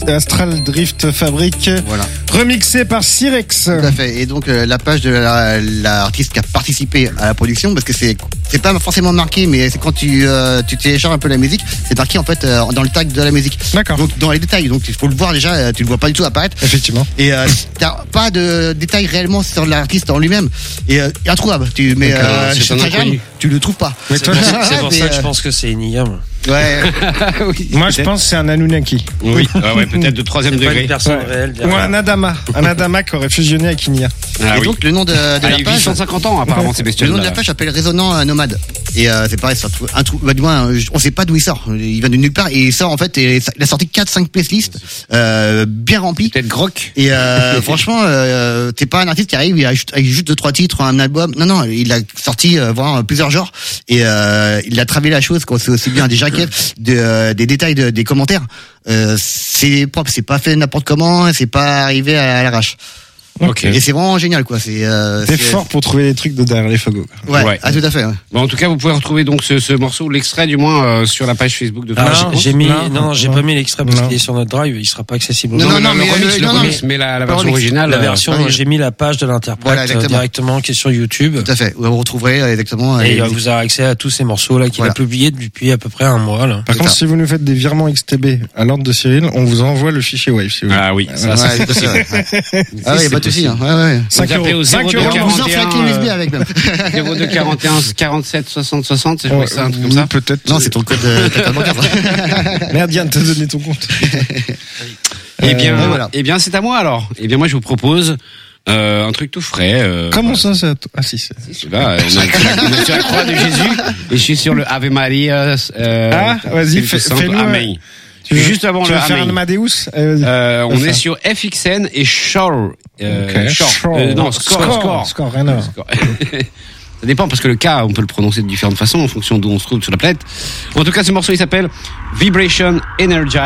Astral Drift Fabric. Voilà. Remixé par Cyrex. Tout à fait. Et donc la page de l'artiste qui a participé à la production, parce que c'est pas forcément marqué, mais c'est quand tu télécharges un peu la musique, c'est marqué en fait dans le tag de la musique. D'accord. Donc dans les détails, donc il faut le voir déjà, tu le vois pas du tout apparaître. Effectivement. Et t'as pas de détails réellement sur l'artiste en lui-même. Et introuvable. Mais c'est un Instagram, inconnu. tu le trouves pas. Mais toi, C'est pour ça que je pense que c'est Nia. Ouais. Oui, moi, je peut-être. pense que c'est un Anunnaki. Oui, ouais, peut-être de troisième C'est pas degré. une personne réelle. Ou un Adama. Un Adama qui aurait fusionné avec Inia. Ah Et oui. donc le nom de Ah, la il page. vit 150 ans apparemment ces Le bestioles. nom de la page s'appelle Résonnant Nomade. Et c'est pareil, du moins, on sait pas d'où il sort. Il vient de nulle part et il sort en fait. Et il a sorti 4-5 playlists bien remplies. Peut-être Grok. Et franchement, t'es pas un artiste qui arrive avec juste 2-3 titres, un album. Non, il a sorti vraiment plusieurs genres et il a travaillé la chose. C'est aussi bien des jaquettes, des détails, des commentaires. C'est propre, c'est pas fait n'importe comment, c'est pas arrivé à l'arrache. Ok. Et c'est vraiment génial, quoi. T'es fort pour trouver les trucs de derrière les fagots. Ouais, Ouais. Ah, tout à fait. Ouais. Bon, en tout cas, vous pouvez retrouver donc ce morceau, l'extrait du moins, sur la page Facebook de Alors, Flash. j'ai mis, non, j'ai non. pas mis l'extrait parce Non. qu'il est sur notre drive, il sera pas accessible. Non, le mais remix, non, mais la version remix. originale. La version, oui. j'ai mis la page de l'interprète Voilà, exactement. directement qui est sur YouTube. Tout à fait. Vous retrouverez exactement. Et vous aurez accès à tous ces morceaux là qu'il Voilà. a publiés depuis à peu près un mois là. Par C'est contre, ça. si vous nous faites des virements XTB à l'ordre de Cyril, on vous envoie le fichier Wave, si vous voulez. Ah oui, ça, Ouais, tout à fait, ouais. Ah oui, c'est pas de souci. possible. Hein. Ouais. 5 Vous appelez euros. au 5 02 euros. On vous offre la clé 41, USB avec même. 02 41 47 60 60, je crois que c'est un truc comme Oui, ça. peut-être. Non, c'est ton code bancaire. Merde, Yann, t'as donné ton compte. Eh bien, voilà. eh bien, c'est à moi alors. Eh bien, moi, je vous propose un truc tout frais. Comment ça, c'est à toi? Ah, si, c'est. Celui-là, on est sur la croix de Jésus et je suis sur le Ave Maria. Vas-y, Spiritus Sancto. fais-nous. Amen. Tu veux- Juste avant tu le veux faire un Amen. Amadeus? Allez, vas-y. On Fais est ça. sur FXN et Shore. Ok. Shore. Non, Score. Score, rien à voir. Score. Ça dépend parce que le K, on peut le prononcer de différentes façons en fonction d'où on se trouve sur la planète. En tout cas, ce morceau, il s'appelle Vibration Energy.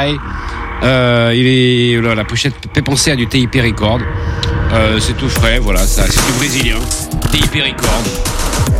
La pochette fait penser à du TIP Record. C'est tout frais, voilà, ça, c'est du brésilien. TIP Record.